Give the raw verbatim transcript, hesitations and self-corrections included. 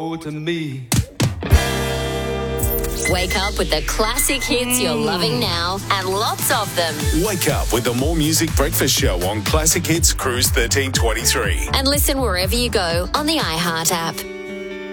go to me. Wake up with the classic hits you're loving now and lots of them. Wake up with the More Music Breakfast Show on Classic Hits Cruise thirteen twenty-three. And listen wherever you go on the iHeart app.